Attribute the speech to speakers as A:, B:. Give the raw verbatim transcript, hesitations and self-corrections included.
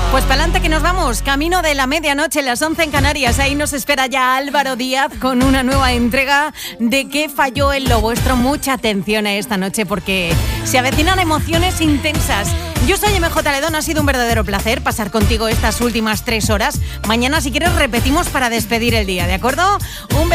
A: Pues para adelante que nos vamos, camino de la medianoche, las once en Canarias. Ahí nos espera ya Álvaro Díaz con una nueva entrega de ¿Qué falló en lo vuestro? Mucha atención a esta noche porque se avecinan emociones intensas. Yo soy M J Ledón, ha sido un verdadero placer pasar contigo estas últimas tres horas. Mañana, si quieres, repetimos para despedir el día, ¿de acuerdo? Un